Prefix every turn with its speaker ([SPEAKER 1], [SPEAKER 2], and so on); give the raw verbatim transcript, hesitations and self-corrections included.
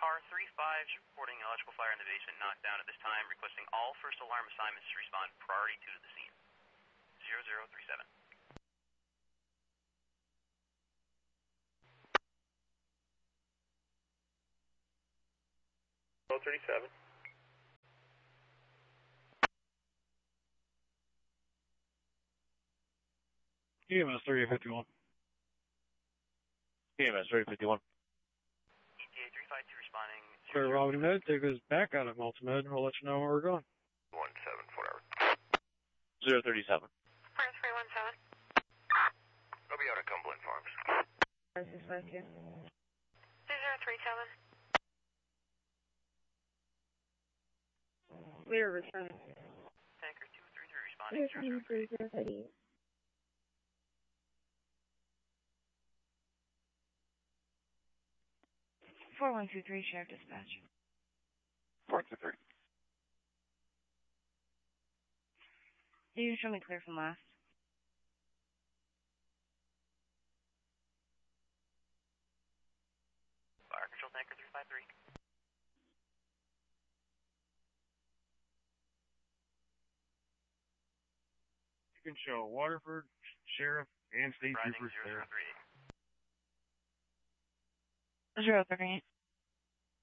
[SPEAKER 1] car three five is reporting electrical fire in the basement, knocked down at this time, requesting all first alarm assignments to respond priority two to the scene. zero zero three seven.
[SPEAKER 2] zero thirty-seven.
[SPEAKER 3] E M S thirty fifty-one.
[SPEAKER 4] E M S thirty fifty-one.
[SPEAKER 1] E T A three five two responding.
[SPEAKER 3] Clear Robin Med, take us back out of Multimed, we'll let you know where we're going.
[SPEAKER 2] one seven, four.
[SPEAKER 4] zero thirty-seven.
[SPEAKER 5] four three one seven.
[SPEAKER 2] I'll be out of Cumberland Farms.
[SPEAKER 5] four six five two. zero three seven. Clear return.
[SPEAKER 1] Tanker two three three responding.
[SPEAKER 5] zero three zero three. four one two three, Sheriff Dispatch.
[SPEAKER 4] four two three.
[SPEAKER 5] You can show me clear from last.
[SPEAKER 1] Fire control tanker three five three.
[SPEAKER 3] You can show Waterford, Sheriff, and State
[SPEAKER 1] Rising
[SPEAKER 3] Troopers
[SPEAKER 1] zero zero
[SPEAKER 3] there.
[SPEAKER 1] three eight.
[SPEAKER 5] zero three eight.